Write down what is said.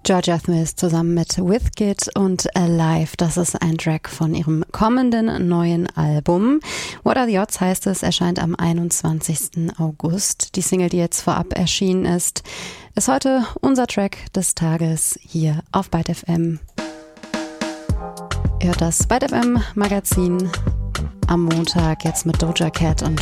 Georgia Smith zusammen mit Withkid und Alive. Das ist ein Track von ihrem kommenden neuen Album. What Are the Odds heißt es, erscheint am 21. August. Die Single, die jetzt vorab erschienen ist heute unser Track des Tages hier auf Byte FM. Ihr hört das Byte FM Magazin am Montag jetzt mit Doja Cat und